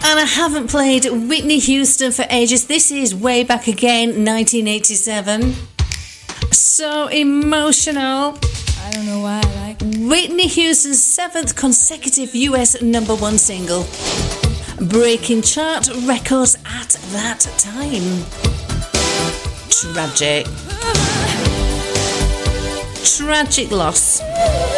And I haven't played Whitney Houston for ages. This is way back again, 1987. So emotional. I don't know why I like it. Whitney Houston's 7th consecutive US #1 single, breaking chart records at that time. Tragic. Tragic loss.